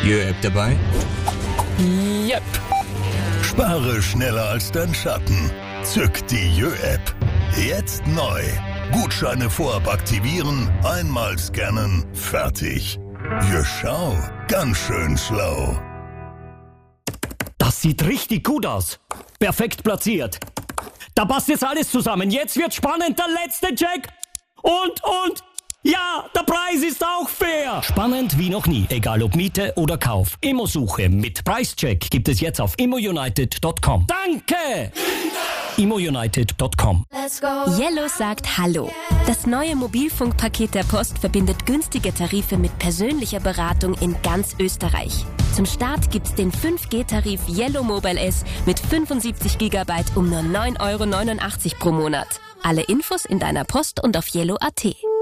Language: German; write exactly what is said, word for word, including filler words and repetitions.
Jö-App dabei? Yep. Spare schneller als dein Schatten. Zück die Jö-App. Jetzt neu. Gutscheine vorab aktivieren, einmal scannen, fertig. Jö, schau, ganz schön schlau. Das sieht richtig gut aus. Perfekt platziert. Da passt jetzt alles zusammen. Jetzt wird spannend. Der letzte Check. Und, und... Ja, der Preis ist auch fair. Spannend wie noch nie, egal ob Miete oder Kauf. Immosuche mit Preischeck gibt es jetzt auf immounited Punkt com. Danke! immounited Punkt com. Yellow sagt Hallo. Das neue Mobilfunkpaket der Post verbindet günstige Tarife mit persönlicher Beratung in ganz Österreich. Zum Start gibt's den fünf G Tarif Yellow Mobile S mit fünfundsiebzig Gigabyte um nur neun Euro neunundachtzig pro Monat. Alle Infos in deiner Post und auf yellow Punkt at.